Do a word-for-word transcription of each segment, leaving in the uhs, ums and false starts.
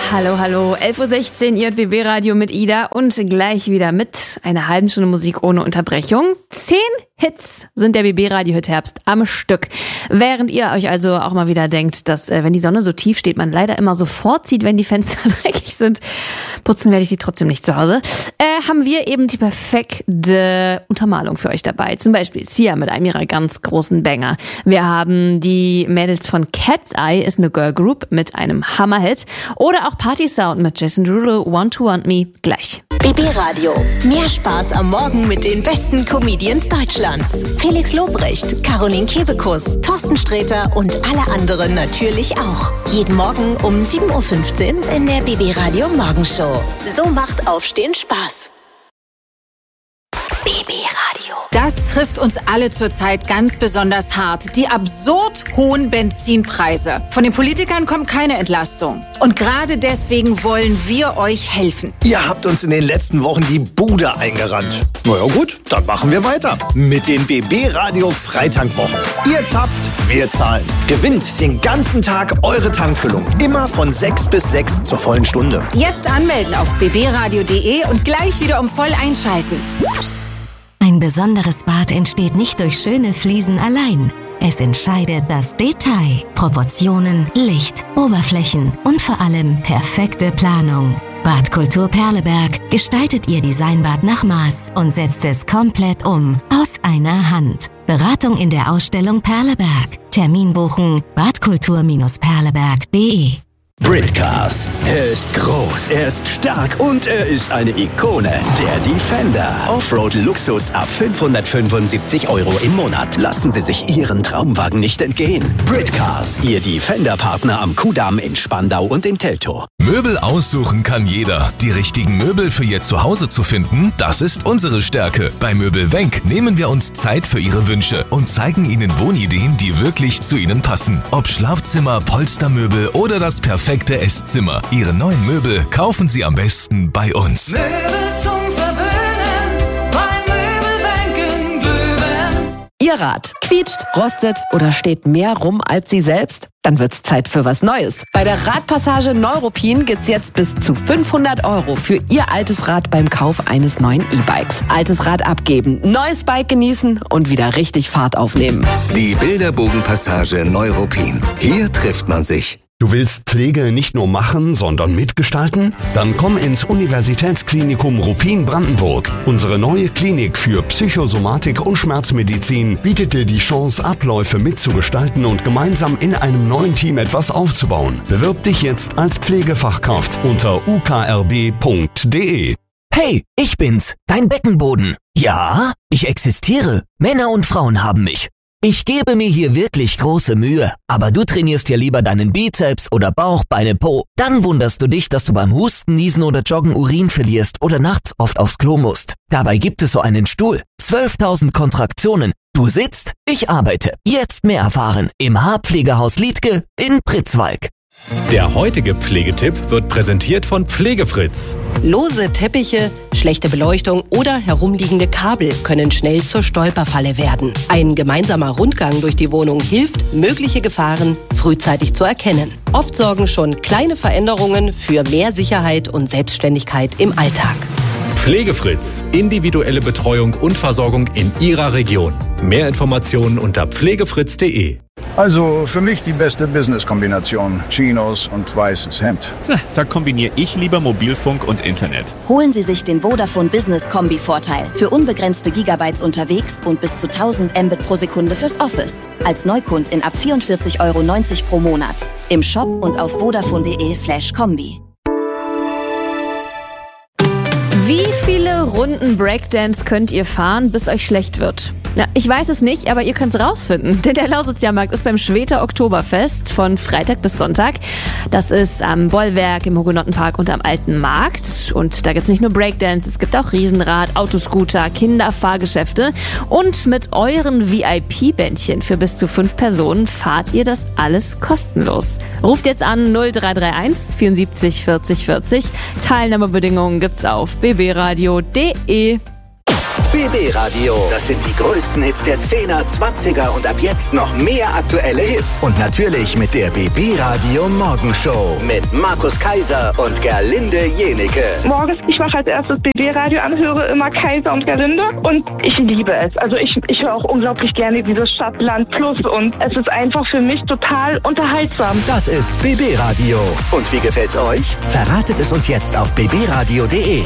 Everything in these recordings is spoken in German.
Hallo, hallo, elf Uhr sechzehn, Ihr B B-Radio mit Ida und gleich wieder mit einer halben Stunde Musik ohne Unterbrechung. Zehn Hits sind der B B-Radio-Hit Herbst am Stück. Während ihr euch also auch mal wieder denkt, dass äh, wenn die Sonne so tief steht, man leider immer sofort sieht, wenn die Fenster dreckig sind, putzen werde ich sie trotzdem nicht zu Hause, äh, haben wir eben die perfekte Untermalung für euch dabei. Zum Beispiel Sia mit einem ihrer ganz großen Banger. Wir haben die Mädels von Cat's Eye, ist eine Girl Group mit einem Hammerhit. Oder auch Party Sound mit Jason Derulo, Want to Want Me, gleich. B B-Radio. Mehr Spaß am Morgen mit den besten Comedians Deutschlands. Felix Lobrecht, Caroline Kebekus, Thorsten Sträter und alle anderen natürlich auch. Jeden Morgen um sieben Uhr fünfzehn in der B B-Radio Morgenshow. So macht Aufstehen Spaß. B B-Radio. Das trifft uns alle zurzeit ganz besonders hart. Die absurd hohen Benzinpreise. Von den Politikern kommt keine Entlastung. Und gerade deswegen wollen wir euch helfen. Ihr habt uns in den letzten Wochen die Bude eingerannt. Na ja gut, dann machen wir weiter. Mit den B B-Radio Freitankwochen. Ihr zapft, wir zahlen. Gewinnt den ganzen Tag eure Tankfüllung. Immer von sechs bis sechs zur vollen Stunde. Jetzt anmelden auf b b radio punkt d e und gleich wieder um voll einschalten. Ein besonderes Bad entsteht nicht durch schöne Fliesen allein. Es entscheidet das Detail, Proportionen, Licht, Oberflächen und vor allem perfekte Planung. Badkultur Perleberg gestaltet Ihr Designbad nach Maß und setzt es komplett um, aus einer Hand. Beratung in der Ausstellung Perleberg. Termin buchen badkultur Perleberg punkt d e. Britcars. Er ist groß, er ist stark und er ist eine Ikone. Der Defender. Offroad-Luxus ab fünfhundertfünfundsiebzig Euro im Monat. Lassen Sie sich Ihren Traumwagen nicht entgehen. Britcars. Ihr Defender-Partner am Kudamm in Spandau und in Teltow. Möbel aussuchen kann jeder. Die richtigen Möbel für Ihr Zuhause zu finden, das ist unsere Stärke. Bei Möbel Wenk nehmen wir uns Zeit für Ihre Wünsche und zeigen Ihnen Wohnideen, die wirklich zu Ihnen passen. Ob Schlafzimmer, Polstermöbel oder das perfekte Esszimmer. Ihre neuen Möbel kaufen Sie am besten bei uns. Möbel zum Verwöhnen, bei Möbelwenk in Böhmen. Ihr Rad quietscht, rostet oder steht mehr rum als Sie selbst? Dann wird's Zeit für was Neues. Bei der Radpassage Neuruppin gibt's jetzt bis zu fünfhundert Euro für Ihr altes Rad beim Kauf eines neuen E-Bikes. Altes Rad abgeben, neues Bike genießen und wieder richtig Fahrt aufnehmen. Die Bilderbogenpassage Neuruppin. Hier trifft man sich. Du willst Pflege nicht nur machen, sondern mitgestalten? Dann komm ins Universitätsklinikum Ruppin-Brandenburg. Unsere neue Klinik für Psychosomatik und Schmerzmedizin bietet dir die Chance, Abläufe mitzugestalten und gemeinsam in einem neuen Team etwas aufzubauen. Bewirb dich jetzt als Pflegefachkraft unter u k r b punkt d e. Hey, ich bin's, dein Beckenboden. Ja, ich existiere. Männer und Frauen haben mich. Ich gebe mir hier wirklich große Mühe, aber du trainierst ja lieber deinen Bizeps oder Bauch, Beine, Po. Dann wunderst du dich, dass du beim Husten, Niesen oder Joggen Urin verlierst oder nachts oft aufs Klo musst. Dabei gibt es so einen Stuhl. zwölftausend Kontraktionen. Du sitzt, ich arbeite. Jetzt mehr erfahren im Haarpflegehaus Liedtke in Pritzwalk. Der heutige Pflegetipp wird präsentiert von Pflegefritz. Lose Teppiche, schlechte Beleuchtung oder herumliegende Kabel können schnell zur Stolperfalle werden. Ein gemeinsamer Rundgang durch die Wohnung hilft, mögliche Gefahren frühzeitig zu erkennen. Oft sorgen schon kleine Veränderungen für mehr Sicherheit und Selbstständigkeit im Alltag. Pflegefritz. Individuelle Betreuung und Versorgung in Ihrer Region. Mehr Informationen unter pflegefritz punkt d e. Also für mich die beste Business-Kombination. Chinos und weißes Hemd. Da kombiniere ich lieber Mobilfunk und Internet. Holen Sie sich den Vodafone Business Kombi-Vorteil. Für unbegrenzte Gigabytes unterwegs und bis zu tausend Mbit pro Sekunde fürs Office. Als Neukundin ab vierundvierzig Euro neunzig pro Monat. Im Shop und auf vodafone punkt d e slash kombi. Wie viele Runden Breakdance könnt ihr fahren, bis euch schlecht wird? Na, ich weiß es nicht, aber ihr könnt es rausfinden, denn der Lausitzjahrmarkt ist beim Schweter Oktoberfest von Freitag bis Sonntag. Das ist am Bollwerk, im Hugenottenpark und am Alten Markt. Und da gibt es nicht nur Breakdance, es gibt auch Riesenrad, Autoscooter, Kinderfahrgeschäfte. Und mit euren V I P-Bändchen für bis zu fünf Personen fahrt ihr das alles kostenlos. Ruft jetzt an null drei drei eins vierundsiebzig vierzig vierzig. Teilnahmebedingungen gibt's auf b b radio punkt d e. B B B Radio. Das sind die größten Hits der zehner, zwanziger und ab jetzt noch mehr aktuelle Hits. Und natürlich mit der B B Radio Morgenshow mit Markus Kaiser und Gerlinde Jenike. Morgens, ich mache als erstes B B Radio an, höre immer Kaiser und Gerlinde und ich liebe es. Also ich, ich höre auch unglaublich gerne dieses Stadt-Land Plus und es ist einfach für mich total unterhaltsam. Das ist B B Radio. Und wie gefällt's euch? Verratet es uns jetzt auf b b radio punkt d e.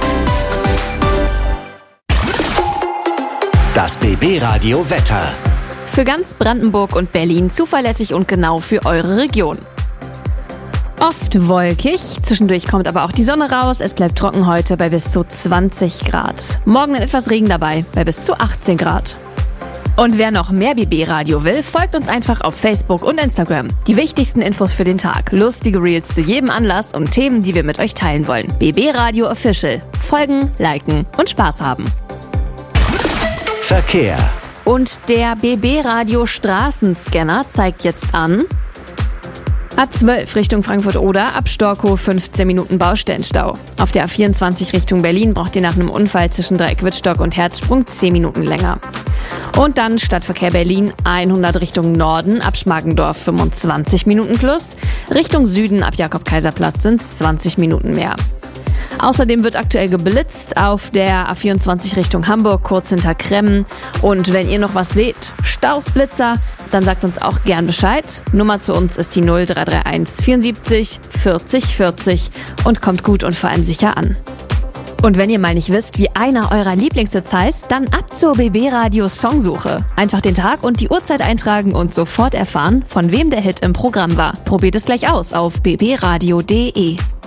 Das B B Radio Wetter. Für ganz Brandenburg und Berlin zuverlässig und genau für eure Region. Oft wolkig, zwischendurch kommt aber auch die Sonne raus. Es bleibt trocken heute bei bis zu zwanzig Grad. Morgen dann etwas Regen dabei, bei bis zu achtzehn Grad. Und wer noch mehr B B Radio will, folgt uns einfach auf Facebook und Instagram. Die wichtigsten Infos für den Tag, lustige Reels zu jedem Anlass und Themen, die wir mit euch teilen wollen. B B Radio Official. Folgen, liken und Spaß haben. Verkehr. Und der B B Radio Straßenscanner zeigt jetzt an: A zwölf Richtung Frankfurt-Oder, ab Storkow fünfzehn Minuten Baustellenstau. Auf der A vierundzwanzig Richtung Berlin braucht ihr nach einem Unfall zwischen Dreieck-Wittstock und Herzsprung zehn Minuten länger. Und dann Stadtverkehr Berlin hundert Richtung Norden, ab Schmargendorf fünfundzwanzig Minuten plus. Richtung Süden ab Jakob-Kaiser-Platz sind es zwanzig Minuten mehr. Außerdem wird aktuell geblitzt auf der A vierundzwanzig Richtung Hamburg, kurz hinter Kremmen. Und wenn ihr noch was seht, Staus, Blitzer, dann sagt uns auch gern Bescheid. Nummer zu uns ist die null drei drei eins vierundsiebzig vierzig vierzig und kommt gut und vor allem sicher an. Und wenn ihr mal nicht wisst, wie einer eurer Lieblingshits heißt, dann ab zur B B Radio Songsuche. Einfach den Tag und die Uhrzeit eintragen und sofort erfahren, von wem der Hit im Programm war. Probiert es gleich aus auf b b radio punkt d e.